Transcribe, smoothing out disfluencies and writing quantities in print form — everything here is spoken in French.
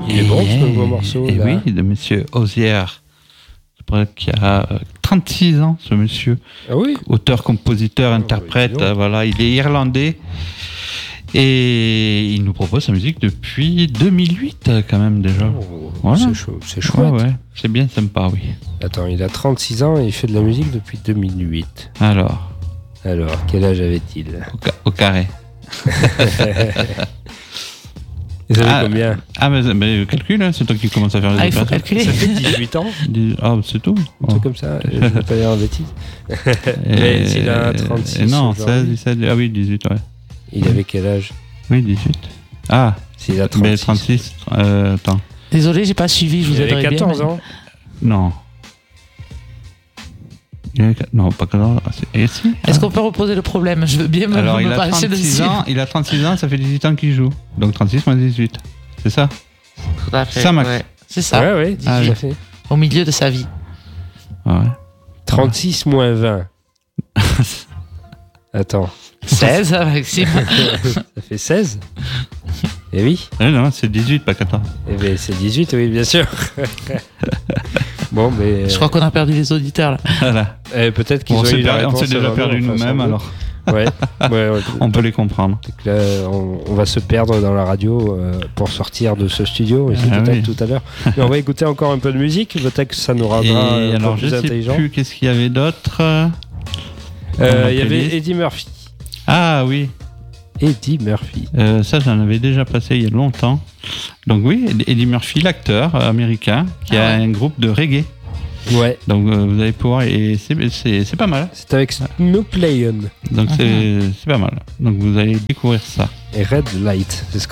Il est bon ce nouveau morceau. Et là. oui, de monsieur Ozier, qui a 36 ans, ce monsieur. Ah oui. Auteur, compositeur, interprète, voilà, il est irlandais. Et il nous propose sa musique depuis 2008, quand même, déjà. Oh, voilà. C'est chaud, c'est chouette. Ouais. C'est bien sympa, oui. Attends, il a 36 ans et il fait de la musique depuis 2008. Alors, quel âge avait-il? au carré. Vous savez combien? Ah, mais calcule, hein, c'est toi qui commences à faire les il faut opérations. calculer. Ça fait 18 ans. Ah, c'est tout. Un truc comme ça, je ne vais pas dire en bêtise. Mais s'il a 36 non, aujourd'hui, 16, 17, ah oui, 18, ouais. il avait quel âge? Oui, 18. Ah, s'il a 36. mais 36, attends. Désolé, j'ai pas suivi, je vous Il avait aiderai 14 bien. ans. Non. Non, pas 14 ans. Est-ce qu'on peut reposer le problème? Je veux bien me Alors, il a pencher 36 dessus. ans, ça fait 18 ans qu'il joue. Donc 36 moins 18. C'est ça? Tout à fait. Ça, Max. Ouais. C'est ça, Ouais, Ah, tout à oui. fait. au milieu de sa vie. Ouais. 36 moins 20. Attends, 16, Maxime. ça fait 16? Eh oui. Non, c'est 18, pas 14. Eh bien, c'est 18, oui, bien sûr. Bon, mais. Je crois qu'on a perdu les auditeurs là. Voilà. Peut-être qu'ils On ont s'est eu la réponse déjà avant perdu nous, enfin, nous-mêmes, sans alors doute. Ouais. on peut les comprendre. Donc là, on va se perdre dans la radio pour sortir de ce studio, et c'est Ah peut-être oui. tout à l'heure. Mais on va écouter encore un peu de musique, peut-être que ça nous rendra Et un alors, peu je plus sais intelligent. plus, qu'est-ce qu'il y avait d'autre Il y dans ma avait playlist. Eddie Murphy. Ah oui, Eddie Murphy. ça j'en avais déjà passé il y a longtemps. Donc oui, Eddie Murphy, l'acteur américain, qui a un groupe de reggae. Ouais, Donc vous allez pouvoir, et c'est pas mal. c'est avec Snoop Lion Donc c'est pas mal. Donc vous allez découvrir ça. et Red Light. C'est ce